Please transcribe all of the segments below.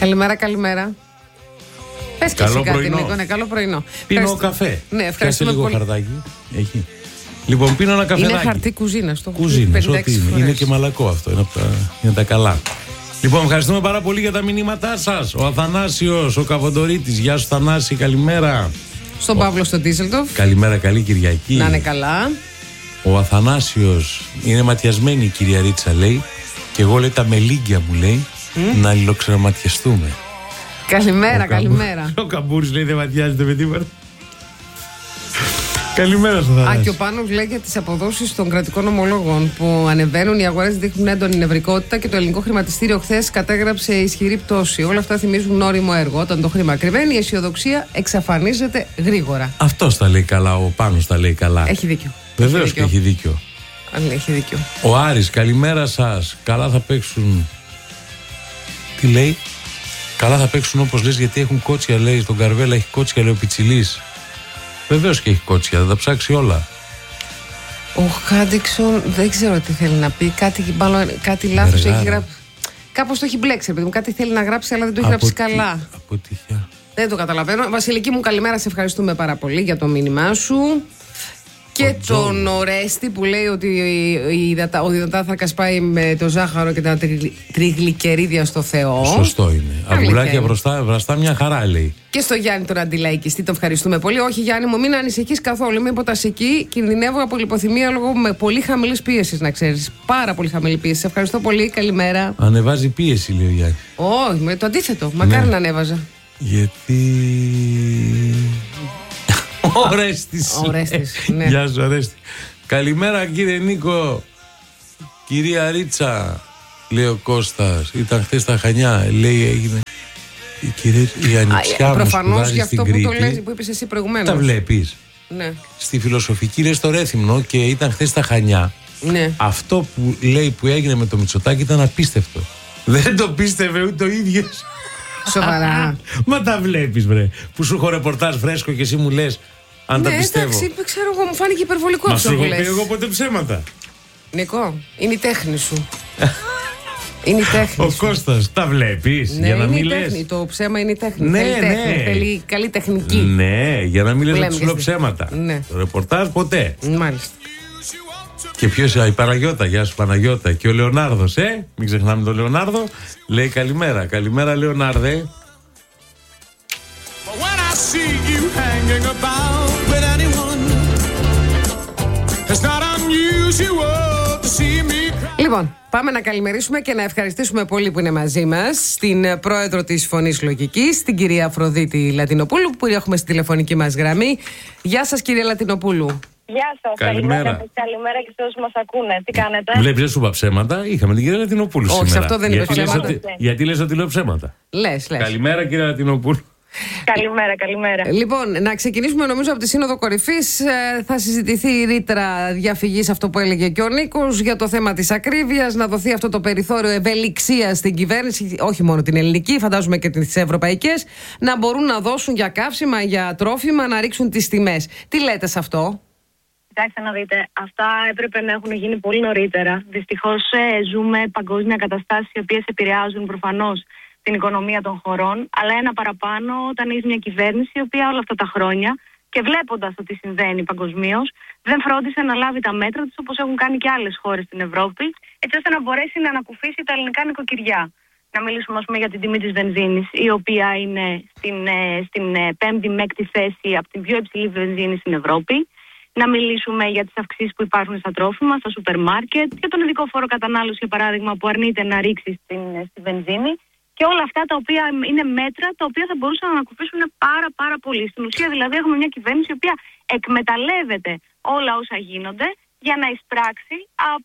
Καλημέρα, καλημέρα. Πες και εσύ κάτι, Νίκο. Ναι, καλό πρωινό. Πίνω καφέ. Ναι, ευχαριστούμε λίγο πολύ. χαρτάκι. Έχει. Λοιπόν, πίνω ένα καφεδάκι. Είναι χαρτί κουζίνας. Κουζίνας, ό,τι είναι. Είναι και μαλακό αυτό. Είναι τα καλά. Λοιπόν, ευχαριστούμε πάρα πολύ για τα μηνύματά σας. Ο Αθανάσιος, ο Καβοντορίτης. Γεια σου, Θανάση, καλημέρα. Στον Παύλο στο Ντίζελντοφ. Καλημέρα, καλή Κυριακή. Να είναι καλά. Ο Αθανάσιος είναι ματιασμένη η κυρία Ρίτσα, λέει. Και εγώ, λέει, τα μελίγκια μου, λέει, να αλληλοξεραματιαστούμε. Καλημέρα, καλημέρα. Ο Καμπούρης, λέει, δεν ματιάζεται με τίποτα. Καλημέρα στον Θανάση. Και ο Πάνος λέει για τις αποδόσεις των κρατικών ομολόγων που ανεβαίνουν, οι αγορές δείχνουν έντονη νευρικότητα και το ελληνικό χρηματιστήριο χθες κατέγραψε ισχυρή πτώση. Όλα αυτά θυμίζουν όριμο έργο. Όταν το χρήμα κρυβαίνει, η αισιοδοξία εξαφανίζεται γρήγορα. Αυτός τα λέει καλά, ο Πάνος τα λέει καλά. Έχει δίκιο. Βεβαίως και έχει δίκιο. Έχει δίκιο. Ο Άρης, καλημέρα σας. Καλά θα παίξουν. Τι λέει? Καλά θα παίξουν όπως λες, γιατί έχουν κότσια, λέει. Στον Καρβέλα έχει κότσια, λέει ο Πιτσιλής. Βεβαίως και έχει κότσια, θα τα ψάξει όλα. Ο Χάντιξον δεν ξέρω τι θέλει να πει. Κάτι λάθος έχει γράψει. Κάπως το έχει μπλέξει, παιδί μου. Κάτι θέλει να γράψει, αλλά δεν το έχει γράψει καλά. Αποτυχία. Δεν το καταλαβαίνω. Βασιλική μου, καλημέρα. Σε ευχαριστούμε πάρα πολύ για το μήνυμά σου. Και τον Ορέστη που λέει ότι ο υδατάνθρακας πάει με το ζάχαρο και τα τριγλικερίδια στο Θεό. Σωστό είναι. Αυγουλάκια βραστά μια χαρά, λέει. Και στο Γιάννη τον αντιλαϊκιστή, τον ευχαριστούμε πολύ. Όχι, Γιάννη μου, μην ανησυχείς καθόλου. Είμαι υποτασική, κινδυνεύω από λιποθυμία λόγω με πολύ χαμηλή πίεση, να ξέρεις. Πάρα πολύ χαμηλή πίεση. Σε ευχαριστώ πολύ. Καλημέρα. Ανεβάζει πίεση, λέει ο Γιάννη. Όχι, με το αντίθετο. Μακάρι να ανέβαζα. Γιατί. Ορέστης. Ναι. Γεια σου, Ορέστη. Καλημέρα, κύριε Νίκο. Κυρία Ρίτσα, λέει ο Κώστας. Ήταν χθες στα Χανιά. Λέει έγινε. Η ανιψιά μου προφανώς για αυτό στην που το Κρήτη. λες, που είπες εσύ προηγουμένως. Τα βλέπεις. Ναι. Στη φιλοσοφική, λέει, στο Ρέθυμνο και ήταν χθες στα Χανιά. Ναι. Αυτό που λέει που έγινε με το Μητσοτάκη ήταν απίστευτο. Δεν το πίστευε ούτε ο ίδιος. Σοβαρά. Μα τα βλέπεις, βρε. Που σου έχω ρεπορτάζ φρέσκο και εσύ μου λες αν τα πιστεύω. Εντάξει, ξέρω εγώ, μου φάνηκε υπερβολικό αυτό που λες. Μα σου έχω πει εγώ ποτέ ψέματα. Νικό, είναι η τέχνη σου. Είναι η τέχνη. Ο Κώστας, τα βλέπεις. Ναι, για να είναι μην η λες. τέχνη. Το ψέμα είναι η τέχνη. Ναι, θέλει τέχνη, ναι. θέλει καλή τεχνική. Ναι, για να μην λες ότι σου λέω και ψέματα. Ναι. Το ρεπορτάζ ποτέ. Μάλιστα. Και ποιος, η Παναγιώτα, γεια σου Παναγιώτα. Και ο Λεωνάρδος, μην ξεχνάμε τον Λεωνάρδο. Λέει καλημέρα, καλημέρα Λεωνάρδε. Λοιπόν, πάμε να καλημερίσουμε και να ευχαριστήσουμε πολύ που είναι μαζί μας στην πρόεδρο της Φωνής Λογικής, την κυρία Αφροδίτη Λατινοπούλου, που έχουμε στη τηλεφωνική μας γραμμή. Γεια σας, κυρία Λατινοπούλου. Γεια σας, καλημέρα και σε όσους μας ακούνε. Τι κάνετε? Βλέπεις, δεν σου είπα ψέματα. Είχαμε την κυρία Λατινοπούλου σήμερα. Όχι, αυτό δεν είναι ψέματα. Γιατί λες ότι λέω ψέματα? Λες. Καλημέρα, κυρία Λατινοπούλου. Καλημέρα. Λοιπόν, να ξεκινήσουμε νομίζω από τη Σύνοδο Κορυφής. Θα συζητηθεί η ρήτρα διαφυγής, αυτό που έλεγε και ο Νίκος, για το θέμα της ακρίβειας, να δοθεί αυτό το περιθώριο ευελιξίας στην κυβέρνηση, όχι μόνο την ελληνική, φαντάζομαι και τις ευρωπαϊκές, να μπορούν να δώσουν για καύσιμα, για τρόφιμα, να ρίξουν τις τιμές. Τι λέτε σε αυτό? Κοιτάξτε να δείτε, αυτά έπρεπε να έχουν γίνει πολύ νωρίτερα. Δυστυχώς ζούμε παγκόσμια καταστάσεις οι οποίες επηρεάζουν προφανώς την οικονομία των χωρών, αλλά ένα παραπάνω όταν έχει μια κυβέρνηση η οποία όλα αυτά τα χρόνια και βλέποντας το τι συμβαίνει παγκοσμίως, δεν φρόντισε να λάβει τα μέτρα της όπως έχουν κάνει και άλλες χώρες στην Ευρώπη, έτσι ώστε να μπορέσει να ανακουφίσει τα ελληνικά νοικοκυριά. Να μιλήσουμε, ας πούμε, για την τιμή της βενζίνης, η οποία είναι στην 5η με 6η θέση από την πιο υψηλή βενζίνη στην Ευρώπη. Να μιλήσουμε για τις αυξήσεις που υπάρχουν στα τρόφιμα, στα σούπερ μάρκετ, για τον ειδικό φόρο κατανάλωση, για παράδειγμα, που αρνείται να ρίξει στη βενζίνη. Και όλα αυτά τα οποία είναι μέτρα τα οποία θα μπορούσαν να ανακουφίσουν πάρα πολύ. Στην ουσία, δηλαδή, έχουμε μια κυβέρνηση η οποία εκμεταλλεύεται όλα όσα γίνονται για να εισπράξει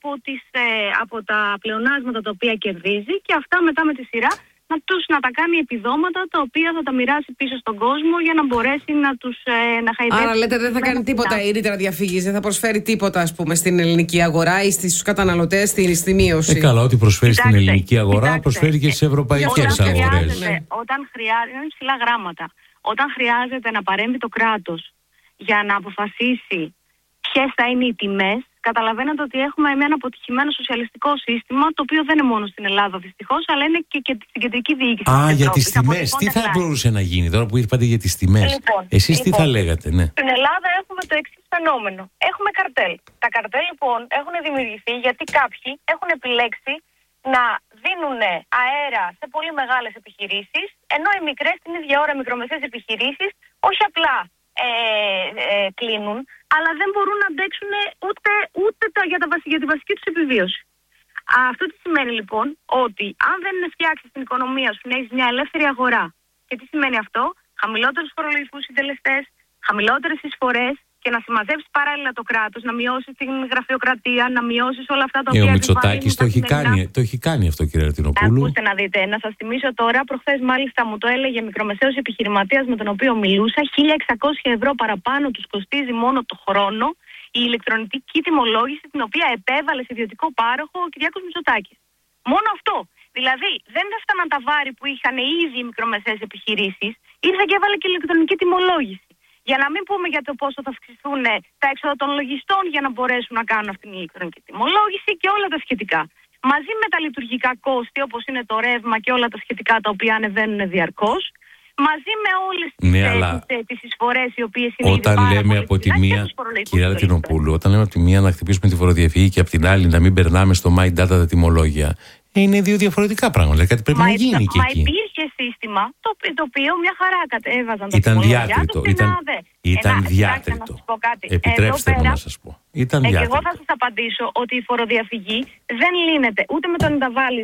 από τα πλεονάσματα τα οποία κερδίζει και αυτά μετά με τη σειρά να τα κάνει επιδόματα τα οποία θα τα μοιράσει πίσω στον κόσμο για να μπορέσει να τους να χαϊδέψει. Άρα λέτε δεν θα κάνει τίποτα η ρήτρα διαφυγής, δεν θα προσφέρει τίποτα, ας πούμε, στην ελληνική αγορά ή στους καταναλωτές στη μείωση. Καλά, ό,τι προσφέρει στην ελληνική αγορά προσφέρει και στις ευρωπαϊκές αγορές. Όταν χρειάζεται, είναι ψηλά γράμματα. Όταν χρειάζεται να παρέμβει το κράτος για να αποφασίσει ποιες θα είναι οι τιμές, Καταλαβαίνετε ότι έχουμε ένα αποτυχημένο σοσιαλιστικό σύστημα, το οποίο δεν είναι μόνο στην Ελλάδα δυστυχώς, αλλά είναι και στην κεντρική διοίκηση. Για τις τιμές. Τι θα μπορούσε να γίνει τώρα που είπατε για τις τιμές? Εσείς τι θα λέγατε? Ναι. Στην Ελλάδα έχουμε το εξής φαινόμενο. Έχουμε καρτέλ. Τα καρτέλ λοιπόν έχουν δημιουργηθεί γιατί κάποιοι έχουν επιλέξει να δίνουν αέρα σε πολύ μεγάλες επιχειρήσεις, ενώ οι μικρές την ίδια ώρα μικρομεσαίες επιχειρήσεις όχι απλά κλείνουν, αλλά δεν μπορούν να αντέξουν ούτε για τη βασική τους επιβίωση. Αυτό τι σημαίνει λοιπόν? Ότι αν δεν φτιάξεις την οικονομία σου να έχεις μια ελεύθερη αγορά, και τι σημαίνει αυτό? Χαμηλότερους φορολογικούς συντελεστές, χαμηλότερες εισφορές, και να συμμαζέψεις παράλληλα το κράτος, να μειώσεις την γραφειοκρατία, να μειώσεις όλα αυτά τα οποία. Ο Μητσοτάκης το έχει κάνει αυτό, κύριε Αρτινοπούλου. Ακούστε να δείτε, να σας θυμίσω τώρα, προχθές μάλιστα μου το έλεγε μικρομεσαίος επιχειρηματίας με τον οποίο μιλούσα, 1.600 ευρώ παραπάνω τους κοστίζει μόνο το χρόνο η ηλεκτρονική τιμολόγηση, την οποία επέβαλε σε ιδιωτικό πάροχο ο Κυριάκος Μητσοτάκης. Μόνο αυτό. Δηλαδή δεν έφταναν τα βάρη που είχαν ήδη οι μικρομεσαίες επιχειρήσεις, ήρθε και έβαλε και ηλεκτρονική τιμολόγηση. Για να μην πούμε για το πόσο θα αυξηθούν τα έξοδα των λογιστών για να μπορέσουν να κάνουν αυτήν την ηλεκτρονική τιμολόγηση και όλα τα σχετικά. Μαζί με τα λειτουργικά κόστη, όπως είναι το ρεύμα και όλα τα σχετικά τα οποία ανεβαίνουν διαρκώς, μαζί με όλες τις εισφορές οι οποίες είναι όταν ήδη λέμε από τη μία, κυρία Αρτινοπούλου, όταν λέμε από τη μία να χτυπήσουμε τη φοροδιαφυγή και από την άλλη να μην περνάμε στο My Data τα τιμολόγια, είναι δύο διαφορετικά πράγματα. Κάτι πρέπει να γίνει και εκεί. Μα υπήρχε σύστημα το οποίο μια χαρά κατέβαζαν τα ήταν τιμολόγια διάκριτο. του στην ΑΔΕ. Ήταν διάκριτο. Επιτρέψτε μου να σας πω. Ήταν διάκριτο. Εγώ θα σας απαντήσω ότι η φοροδιαφυγή δεν λύνεται ούτε με το να τα βάλεις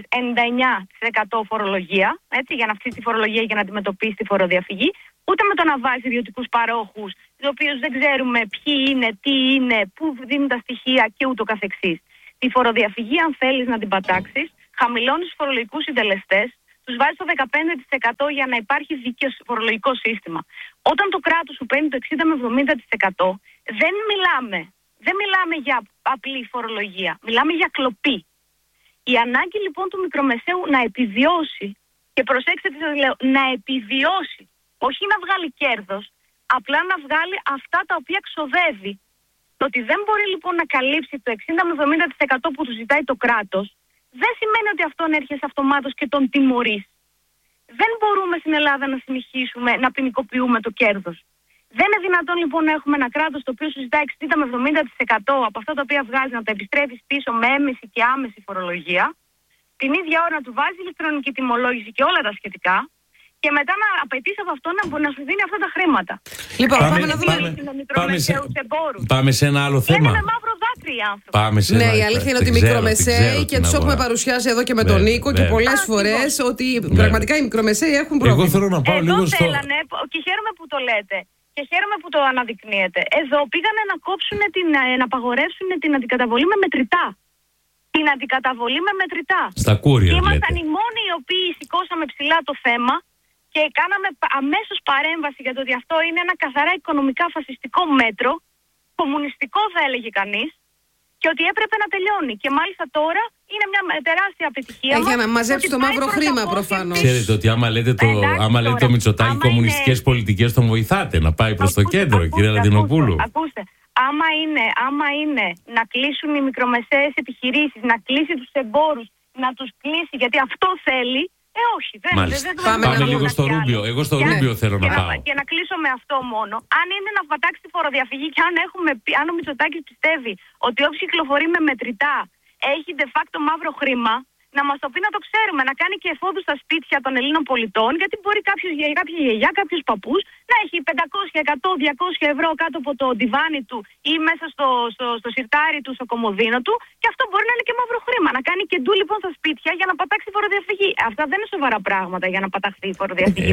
99% φορολογία, έτσι, για να αυξήσει τη φορολογία για να αντιμετωπίσει τη φοροδιαφυγή, ούτε με το να βάζεις ιδιωτικούς παρόχους, τους οποίους δεν ξέρουμε ποιοι είναι, τι είναι, πού δίνουν τα στοιχεία και ούτω καθεξής. Τη φοροδιαφυγή, αν θέλεις να την πατάξεις, χαμηλώνεις τους φορολογικούς συντελεστές, τους βάζεις το 15% για να υπάρχει δίκαιο φορολογικό σύστημα. Όταν το κράτος σου παίρνει το 60 με 70%, δεν μιλάμε για απλή φορολογία, μιλάμε για κλοπή. Η ανάγκη λοιπόν του μικρομεσαίου να επιβιώσει, και προσέξτε τι σας λέω, να επιβιώσει, όχι να βγάλει κέρδος, απλά να βγάλει αυτά τα οποία ξοδεύει. Το ότι δεν μπορεί λοιπόν να καλύψει το 60 με 70% που του ζητάει το κράτος, δεν σημαίνει ότι αυτόν έρχεσαι αυτομάτως και τον τιμωρείς. Δεν μπορούμε στην Ελλάδα να συνεχίσουμε να ποινικοποιούμε το κέρδος. Δεν είναι δυνατόν λοιπόν να έχουμε ένα κράτος το οποίο σου ζητάει 60 με 70% από αυτά τα οποία βγάζει να τα επιστρέφεις πίσω με έμεση και άμεση φορολογία, την ίδια ώρα να του βάζει ηλεκτρονική τιμολόγηση και όλα τα σχετικά, και μετά να απαιτείς από αυτό να σου δίνει αυτά τα χρήματα. Λοιπόν, πάμε να δούμε. Πάμε σε ένα άλλο θέμα. Είναι με μαύρο δάκρυ οι άνθρωποι. Ναι, η αλήθεια είναι ότι οι μικρομεσαίοι, και τους έχουμε παρουσιάσει εδώ και με τον Νίκο και πολλές φορές, ότι πραγματικά οι μικρομεσαίοι έχουν πρόβλημα. Εγώ θέλω να πάω λίγο στο. Και χαίρομαι που το λέτε. Και χαίρομαι που το αναδεικνύετε. Εδώ πήγανε να κόψουν να απαγορεύσουν την αντικαταβολή με μετρητά. Την αντικαταβολή με μετρητά. Στα κούρια. Και ήμασταν οι μόνοι οι οποίοι σηκώσαμε ψηλά το θέμα και κάναμε αμέσως παρέμβαση για το ότι αυτό είναι ένα καθαρά οικονομικά φασιστικό μέτρο, κομμουνιστικό θα έλεγε κανείς, και ότι έπρεπε να τελειώνει. Και μάλιστα τώρα είναι μια τεράστια επιτυχία. Για να μαζέψει το μαύρο χρήμα προφανώς. Ξέρετε ότι άμα λέτε το Μητσοτάκη κομμουνιστικές πολιτικές τον βοηθάτε να πάει προς το κέντρο, κύριε Αρτινοπούλου. Ακούστε. Άμα είναι να κλείσουν οι μικρομεσαίες επιχειρήσεις, να κλείσει τους εμπόρους, να τους κλείσει γιατί αυτό θέλει, όχι. Πάμε λίγο στο Ρούμπιο. Εγώ στο Ρούμπιο θέλω να πάω. Και να κλείσω με αυτό μόνο. Αν είναι να πατάξει τη φοροδιαφυγή και αν ο Μητσοτάκης πιστεύει ότι όποιος κυκλοφορεί με μετρητά έχει de facto μαύρο χρήμα, να μας το πει να το ξέρουμε, να κάνει και εφόδους στα σπίτια των Ελλήνων πολιτών, γιατί μπορεί κάποια γιαγιά, κάποιος παππούς να έχει 500, 100, 200 ευρώ κάτω από το ντιβάνι του ή μέσα στο σιρτάρι του, στο κομοδίνο του, και αυτό μπορεί να είναι και μαύρο χρήμα. Να κάνει και ντου λοιπόν στα σπίτια για να πατάξει φοροδιαφυγή. Αυτά δεν είναι σοβαρά πράγματα για να παταχθεί η φοροδιαφυγή.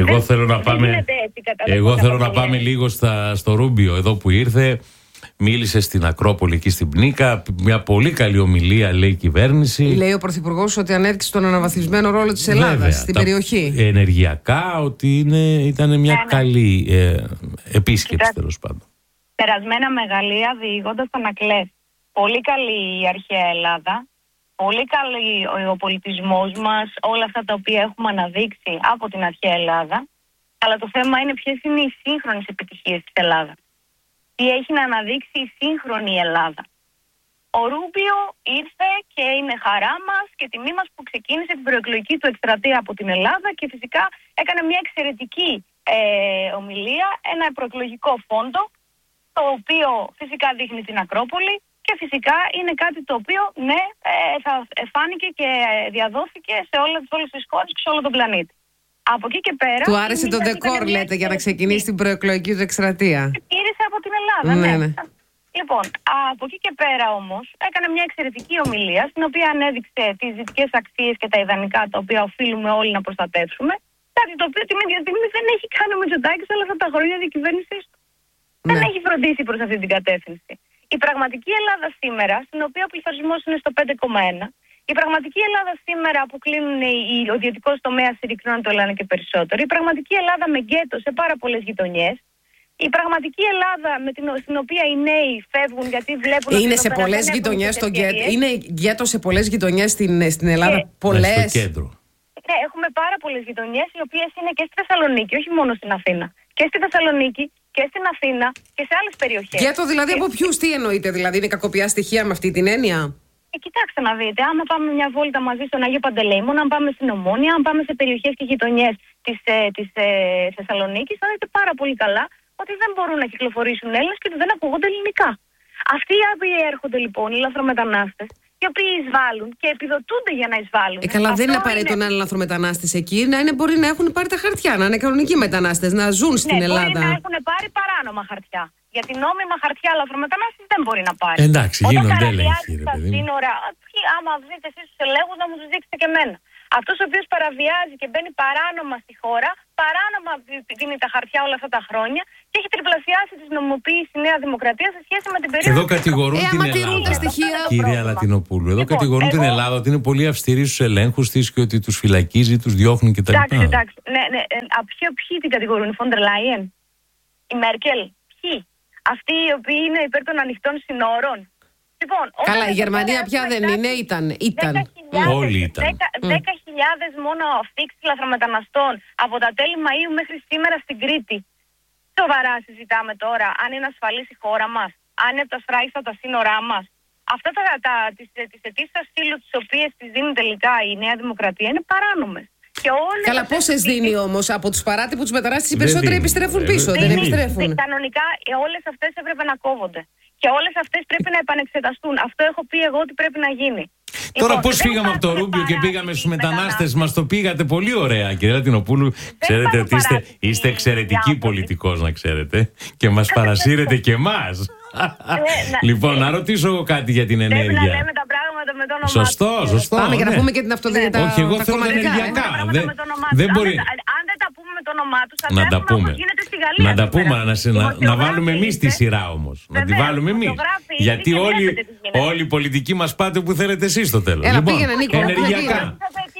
Εγώ θέλω να πάμε λίγο στο Ρούμπιο, εδώ που ήρθε. Μίλησε στην Ακρόπολη εκεί στην Πνίκα. Μια πολύ καλή ομιλία, λέει η κυβέρνηση. Λέει ο Πρωθυπουργός ότι ανέδειξε τον αναβαθμισμένο ρόλο της Ελλάδας στην περιοχή. Ενεργειακά, ότι ήταν μια καλή επίσκεψη, τέλος πάντων. Περασμένα μεγαλεία διηγώντας τον Ακλές. Πολύ καλή η αρχαία Ελλάδα. Πολύ καλή ο πολιτισμός μας. Όλα αυτά τα οποία έχουμε αναδείξει από την αρχαία Ελλάδα. Αλλά το θέμα είναι ποιες είναι οι σύγχρονες επιτυχίες της Ελλάδας. Τι έχει να αναδείξει η σύγχρονη Ελλάδα. Ο Ρούμπιο ήρθε και είναι χαρά μας και τιμή μας που ξεκίνησε την προεκλογική του εκστρατεία από την Ελλάδα και φυσικά έκανε μια εξαιρετική ομιλία, ένα προεκλογικό φόντο, το οποίο φυσικά δείχνει την Ακρόπολη και φυσικά είναι κάτι το οποίο θα φάνηκε και διαδόθηκε σε όλες τις χώρες και σε όλο τον πλανήτη. Από εκεί και πέρα... Του άρεσε το ντεκόρ, λέτε, για να ξεκινήσει την προεκλογική του εκστρατεία. Γύρισε από την Ελλάδα, ναι. Λοιπόν, από εκεί και πέρα όμως έκανε μια εξαιρετική ομιλία στην οποία ανέδειξε τις δυτικές αξίες και τα ιδανικά τα οποία οφείλουμε όλοι να προστατεύσουμε. Κάτι το οποίο την ίδια στιγμή δεν έχει κάνει ο Μητσοτάκης όλα αυτά τα χρόνια διακυβέρνησής του. Δεν έχει φροντίσει προς αυτή την κατεύθυνση. Η πραγματική Ελλάδα σήμερα, στην οποία ο πληθωρισμός είναι στο 5,1, η πραγματική Ελλάδα σήμερα που κλείνουν ο ιδιωτικός τομέας συρρυκνώνει το λένε και περισσότερο, η πραγματική Ελλάδα με γκέτο σε πάρα πολλές γειτονιές, η πραγματική Ελλάδα στην οποία οι νέοι φεύγουν γιατί βλέπουν... Είναι σε πολλές γειτονιές το γκέτο. Είναι γκέτο σε πολλές γειτονιές στην Ελλάδα. Πολλές. Στο κέντρο. Ναι, έχουμε πάρα πολλές γειτονιές οι οποίες είναι και στη Θεσσαλονίκη, όχι μόνο στην Αθήνα. Και στη Θεσσαλονίκη και στην Αθήνα και σε άλλες περιοχές. Γκέτο δηλαδή από ποιους, τι εννοείτε, δηλαδή είναι κακοποιά στοιχεία με αυτή την έννοια? Κοιτάξτε να δείτε, άμα πάμε μια βόλτα μαζί στον Αγίο Παντελεήμονα, αν πάμε στην Ομόνια, αν πάμε σε περιοχές και γειτονιές της Θεσσαλονίκης, θα δείτε πάρα πολύ καλά ότι δεν μπορούν να κυκλοφορήσουν Έλληνες και ότι δεν ακούγονται ελληνικά. Αυτοί οι οποίοι έρχονται λοιπόν, οι λαθρομετανάστες, οι οποίοι εισβάλλουν και επιδοτούνται για να εισβάλλουν. Καλά, δεν είναι απαραίτητο να είναι λαθρομετανάστες εκεί, μπορεί να έχουν πάρει τα χαρτιά, να είναι κανονικοί μετανάστες, να ζουν στην Ελλάδα. Μπορεί να έχουν πάρει παράνομα χαρτιά. Γιατί νόμιμα χαρτιά λαθρομετανάστες δεν μπορεί να πάρει. Εντάξει, γίνονται έλεγχοι, ρε παιδί μου. Άμα βρείτε εσείς τους ελέγχους, να μου τους δείξετε και εμένα. Αυτός ο οποίος παραβιάζει και μπαίνει παράνομα στη χώρα, παράνομα δίνει τα χαρτιά όλα αυτά τα χρόνια και έχει τριπλασιάσει τη νομιμοποίηση η Νέα Δημοκρατία σε σχέση με την περίοδο. Εδώ κατηγορούν την Ελλάδα. Κυρία Λατινοπούλου, εδώ κατηγορούν την Ελλάδα ότι είναι πολύ αυστηρή στους ελέγχους της και ότι τους φυλακίζει, τους διώχνει κτλ. Εντάξει. Ναι. Ποιοι την κατηγορούν, η Φόντερ Λάιεν, η Μέρκελ, ποιοι? Αυτοί οι οποίοι είναι υπέρ των ανοιχτών συνόρων. Λοιπόν, καλά, η Γερμανία πια δεν είναι, ήταν. Όλοι ήταν. 10.000 μόνο αφήξεις λαθρομεταναστών από τα τέλη Μαΐου μέχρι σήμερα στην Κρήτη. Σοβαρά συζητάμε τώρα αν είναι ασφαλής η χώρα μας, αν είναι τα σφράγιστα τα σύνορά μας. Αυτά τις αιτήσεις ασύλου τις οποίες τις δίνει τελικά η Νέα Δημοκρατία είναι παράνομες. Καλά, πόσες δίνει όμως από τους παράτυπους μετανάστες? Οι περισσότεροι επιστρέφουν πίσω, δεν επιστρέφουν. Κανονικά όλες αυτές έπρεπε να κόβονται. Και όλες αυτές πρέπει να επανεξεταστούν. Αυτό έχω πει εγώ ότι πρέπει να γίνει. Τώρα πώς φύγαμε από το Ρούμπιο και πήγαμε στους μετανάστες? Μας το πήγατε πολύ ωραία, κυρία Λατινοπούλου. Ξέρετε ότι είστε εξαιρετική πολιτικός, να ξέρετε. Και μας παρασύρετε και εμάς. Λοιπόν, να ρωτήσω εγώ κάτι για την ενέργεια. Πρέπει να λέμε τα πράγματα με το όνομά του. Σωστό. Πάμε και να πούμε και την αυτοδιοίκηση. Όχι, εγώ θέλω ενεργειακά. Δεν μπορεί. Αν δεν τα πούμε με το όνομά του, θα να τα πούμε. Γίνεται στη Γαλλία. Να τα πούμε, να βάλουμε εμείς τη σειρά όμως. Να τη βάλουμε εμείς. Γιατί όλοι οι πολιτικοί μας πάτε που θέλετε εσείς στο τέλος. Λοιπόν, ενεργειακά.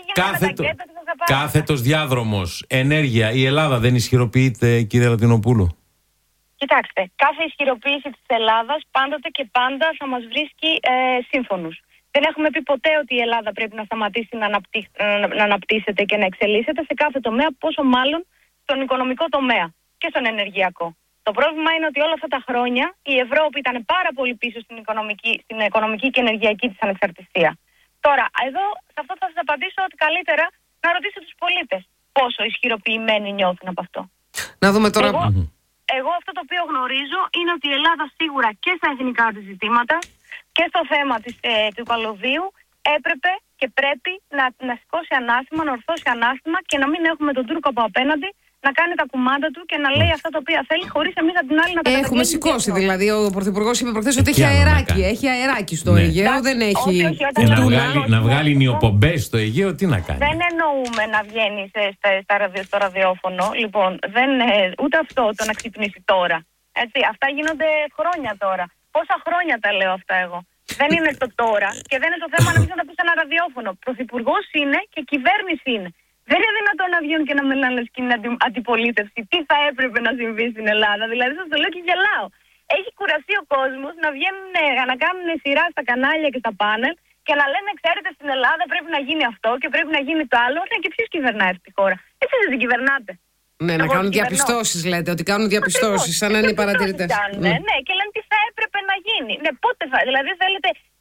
Κάθετος διάδρομος, ενέργεια. Η Ελλάδα δεν ισχυροποιείται, κύριε Λατινοπούλου? Κοιτάξτε, κάθε ισχυροποίηση της Ελλάδας πάντοτε και πάντα θα μας βρίσκει σύμφωνους. Δεν έχουμε πει ποτέ ότι η Ελλάδα πρέπει να σταματήσει να αναπτύσσεται και να εξελίσσεται σε κάθε τομέα, πόσο μάλλον στον οικονομικό τομέα και στον ενεργειακό. Το πρόβλημα είναι ότι όλα αυτά τα χρόνια η Ευρώπη ήταν πάρα πολύ πίσω στην οικονομική και ενεργειακή της ανεξαρτησία. Τώρα, εδώ σε αυτό θα σας απαντήσω ότι καλύτερα να ρωτήσετε τους πολίτες πόσο ισχυροποιημένοι νιώθουν από αυτό. Να δούμε τώρα. Εγώ αυτό το οποίο γνωρίζω είναι ότι η Ελλάδα σίγουρα και στα εθνικά της ζητήματα και στο θέμα του καλωδίου έπρεπε και πρέπει να σηκώσει ανάστημα, να ορθώσει ανάστημα και να μην έχουμε τον Τούρκο από απέναντι να κάνει τα κουμάντα του και να λέει αυτά τα οποία θέλει, χωρίς εμείς από την άλλη να τα καταγγέλνουμε. Έχουμε σηκώσει. Δηλαδή, ο Πρωθυπουργός είπε προχθές ότι έχει αεράκι. Έχει αεράκι στο Αιγαίο, δεν έχει. Να βγάλει νιοπομπές στο Αιγαίο, τι να κάνει? Δεν εννοούμε να βγαίνει στο ραδιόφωνο. Λοιπόν, ούτε αυτό το να ξυπνήσει τώρα. Έτσι, αυτά γίνονται χρόνια τώρα. Πόσα χρόνια τα λέω αυτά εγώ? Δεν είναι το τώρα και δεν είναι το θέμα να μην τα πει σε ένα ραδιόφωνο. Πρωθυπουργός είναι και κυβέρνηση είναι. Δεν είναι δυνατόν να βγαίνουν και να μιλάνε και είναι αντιπολίτευση. Τι θα έπρεπε να συμβεί στην Ελλάδα? Δηλαδή, σας το λέω και γελάω. Έχει κουραστεί ο κόσμος να βγαίνουν, να κάνουν σειρά στα κανάλια και στα πάνελ και να λένε, ξέρετε, στην Ελλάδα πρέπει να γίνει αυτό και πρέπει να γίνει το άλλο. Ναι, και ποιος κυβερνάει αυτή τη χώρα? Εσείς δεν την κυβερνάτε. Ναι, να κάνουν διαπιστώσεις, λέτε, ότι κάνουν διαπιστώσεις, σαν να είναι οι παρατηρητές. Ναι, και λένε τι θα έπρεπε να γίνει. Ναι, πότε θα. Δηλαδή, θέλετε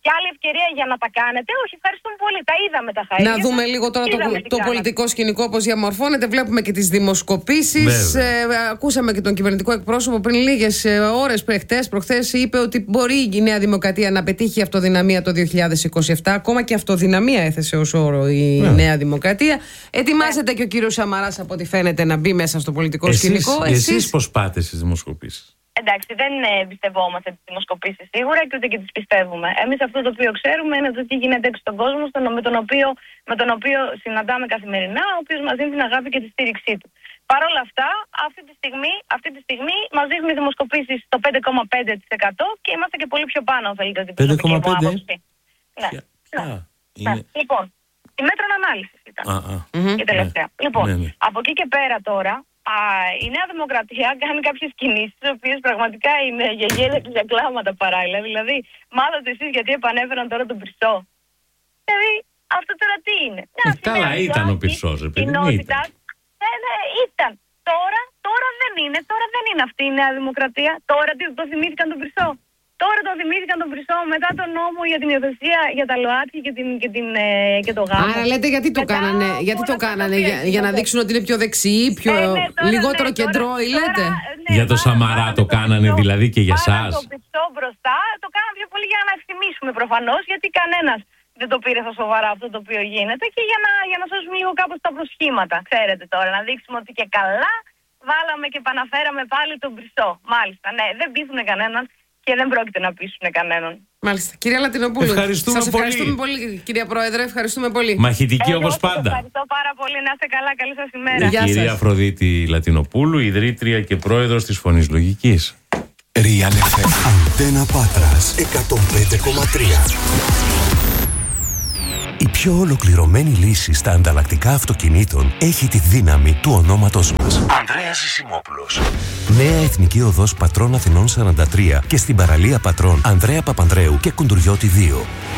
και άλλη ευκαιρία για να τα κάνετε. Όχι, ευχαριστούμε πολύ. Τα είδαμε τα χάρη. Να δούμε λίγο τώρα το πολιτικό σκηνικό πώς διαμορφώνεται. Βλέπουμε και τις δημοσκοπήσεις. Ακούσαμε και τον κυβερνητικό εκπρόσωπο πριν λίγες ώρες, προχθές, είπε ότι μπορεί η Νέα Δημοκρατία να πετύχει αυτοδυναμία το 2027. Ακόμα και αυτοδυναμία έθεσε ως όρο η Νέα Δημοκρατία. Ετοιμάζεται και ο κύριος Σαμαράς, από ό,τι φαίνεται, να μπει μέσα στο πολιτικό σκηνικό. Εσείς πώς πάτε στις δημοσκοπήσεις? Εντάξει, δεν εμπιστευόμαστε τις δημοσκοπήσεις σίγουρα και ούτε και τις πιστεύουμε. Εμείς αυτό το οποίο ξέρουμε είναι το τι γίνεται έξω στον κόσμο, με τον οποίο συναντάμε καθημερινά, ο οποίος μας δίνει την αγάπη και τη στήριξή του. Παρ' όλα αυτά, αυτή τη στιγμή μας δείχνουν οι δημοσκοπήσεις στο 5,5% και είμαστε και πολύ πιο πάνω, αν θέλετε, την προσωπική μου άποψη. Ναι. Λοιπόν, η Μέτρων Ανάλυσης ήταν η τελευταία. Λοιπόν, από εκεί και πέρα τώρα, η Νέα Δημοκρατία κάνει κάποιες κινήσεις, οι οποίες πραγματικά είναι για γέλια και για κλάματα παράλληλα. Δηλαδή, μάθατε εσείς γιατί επανέφεραν τώρα τον Πυρσό? Δηλαδή, αυτό τώρα τι είναι? Καλά, ήταν ο Πυρσός, επειδή ήταν. Ήταν. Τώρα δεν είναι. Τώρα δεν είναι αυτή η Νέα Δημοκρατία. Τώρα το θυμήθηκαν τον Πυρσό. Τώρα το θυμήθηκαν τον Πυρσό μετά τον νόμο για την υιοθεσία για τα ΛΟΑΤΚΙ και το γάμο. Άρα λέτε γιατί το κάνανε? Γιατί το κάνανε? Για να δείξουν ότι είναι πιο δεξιοί, λιγότερο κεντρώοι, λέτε? Για το Σαμαρά το κάνανε δηλαδή και για εσάς? Το Πυρσό μπροστά το κάνανε πιο πολύ για να ευθυμίσουμε προφανώς, γιατί κανένας δεν το πήρε στα σοβαρά αυτό το οποίο γίνεται, και για να σώσουμε λίγο κάπως τα προσχήματα. Ξέρετε τώρα, να δείξουμε ότι και καλά βάλαμε και επαναφέραμε πάλι τον Πυρσό. Μάλιστα, ναι, δεν πείθουν κανέναν. Και δεν πρόκειται να πείσουν κανέναν. Μάλιστα. Κυρία Λατινοπούλου, ευχαριστούμε πολύ, κυρία Πρόεδρε. Ευχαριστούμε πολύ. Μαχητική όπως πάντα. Ευχαριστώ πάρα πολύ. Να είστε καλά. Καλή σας ημέρα. Η κυρία Αφροδίτη Λατινοπούλου, ιδρύτρια και πρόεδρος της Φωνής Λογικής. Real FM. Αντένα Πάτρας 105,3. Η πιο ολοκληρωμένη λύση στα ανταλλακτικά αυτοκινήτων έχει τη δύναμη του ονόματός μας. Ανδρέας Ζησιμόπουλος. Νέα Εθνική Οδός Πατρών Αθηνών 43 και στην παραλία Πατρών Ανδρέα Παπανδρέου και Κουντουριώτη 2.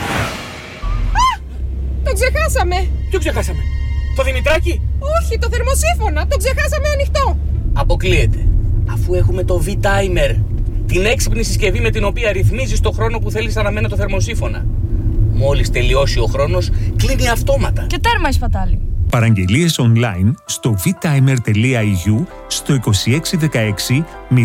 Το ξεχάσαμε! Ποιο ξεχάσαμε? Το Δημητράκη? Όχι, το θερμοσύφωνα! Το ξεχάσαμε ανοιχτό! Αποκλείεται. Αφού έχουμε το V-Timer, την έξυπνη συσκευή με την οποία ρυθμίζεις το χρόνο που θέλεις να αναμένει το θερμοσύφωνα. Μόλις τελειώσει ο χρόνος, κλείνει αυτόματα. Και τέρμα η σπατάλη. Παραγγελίες online στο vtimer.eu, στο 2616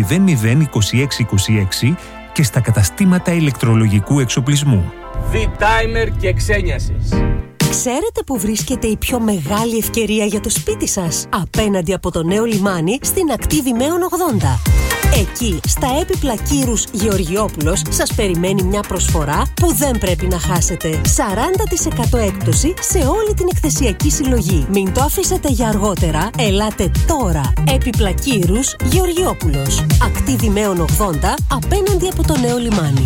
002626 και στα καταστήματα ηλεκτρολογικού εξοπλισμού. V-Timer και ξένιασες. Ξέρετε που βρίσκεται η πιο μεγάλη ευκαιρία για το σπίτι σας? Απέναντι από το νέο λιμάνι στην ακτή Δημαίων 80. Εκεί, στα έπιπλα Κύρους Γεωργιόπουλος, σας περιμένει μια προσφορά που δεν πρέπει να χάσετε. 40% έκπτωση σε όλη την εκθεσιακή συλλογή. Μην το αφήσετε για αργότερα. Ελάτε τώρα. Έπιπλα Κύρους Γεωργιόπουλος. Ακτή Δημαίων 80, απέναντι από το νέο λιμάνι.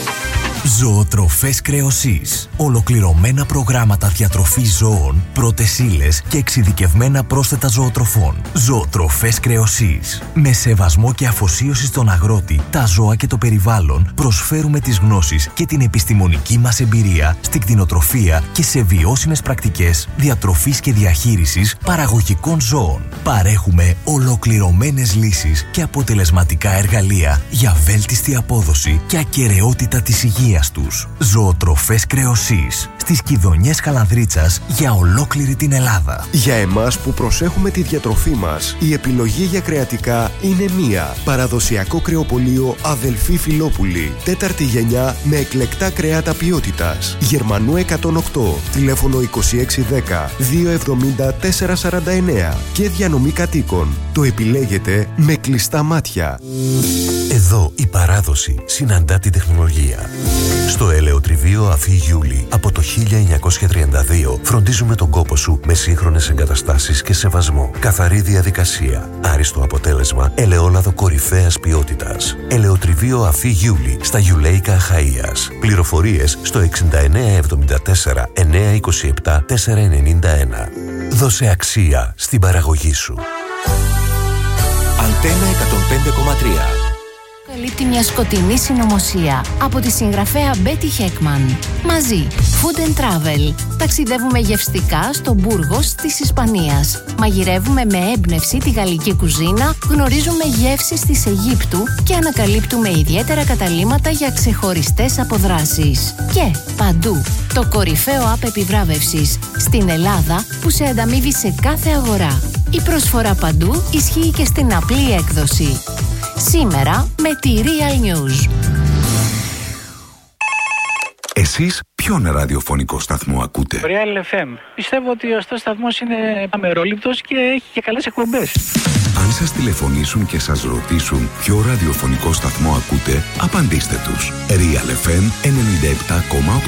Ζωοτροφές Κρεοσής. Ολοκληρωμένα προγράμματα διατροφής ζώων, πρώτες ύλες και εξειδικευμένα πρόσθετα ζωοτροφών. Ζωοτροφές Κρεοσής. Με σεβασμό και αφοσίωση στον αγρότη, τα ζώα και το περιβάλλον, προσφέρουμε τις γνώσεις και την επιστημονική μας εμπειρία στην κτηνοτροφία και σε βιώσιμες πρακτικές διατροφής και διαχείρισης παραγωγικών ζώων. Παρέχουμε ολοκληρωμένες λύσεις και αποτελεσματικά εργαλεία για βέλτιστη απόδοση και ακεραιότητα της υγείας τους. Ζωοτροφές Κρεοσής. Στις Κιδωνιές Χαλανδρίτσας για ολόκληρη την Ελλάδα. Για εμάς που προσέχουμε τη διατροφή μας, η επιλογή για κρεατικά είναι μία. Παραδοσιακό κρεοπωλείο Αδελφή Φιλόπουλη. 4η γενιά με εκλεκτά κρέατα ποιότητας. Γερμανού 108. Τηλέφωνο 2610 270 449. Και διανομή κατοίκων. Το επιλέγετε με κλειστά μάτια. Εδώ η παράδοση συναντά την τεχνολογία. Στο ελαιοτριβείο Αφή Γιούλη από το 1932 φροντίζουμε τον κόπο σου με σύγχρονες εγκαταστάσεις και σεβασμό. Καθαρή διαδικασία, άριστο αποτέλεσμα, ελαιόλαδο κορυφαίας ποιότητας. Ελαιοτριβείο Αφή Γιούλη στα Γιουλέικα Αχαΐας. Πληροφορίες στο 6974 927 491. Δώσε αξία στην παραγωγή σου. Αντένα 105,3. Καλύπτει μια σκοτεινή συνωμοσία από τη συγγραφέα Μπέτι Χέκμαν. Μαζί, Food and Travel. Ταξιδεύουμε γευστικά στο Μπούργος της Ισπανίας. Μαγειρεύουμε με έμπνευση τη γαλλική κουζίνα, γνωρίζουμε γεύσεις της Αιγύπτου και ανακαλύπτουμε ιδιαίτερα καταλύματα για ξεχωριστές αποδράσεις. Και παντού, το κορυφαίο app επιβράβευσης στην Ελλάδα που σε ανταμείβει σε κάθε αγορά. Η προσφορά παντού ισχύει και στην απλή έκδοση. Σήμερα με τη Real News. Εσείς ποιον ραδιοφωνικό σταθμό ακούτε? Real FM. Πιστεύω ότι ο σταθμός είναι αμερόληπτος και έχει και καλές εκπομπές. Αν σας τηλεφωνήσουν και σας ρωτήσουν ποιο ραδιοφωνικό σταθμό ακούτε, απαντήστε τους. Real FM 97,8.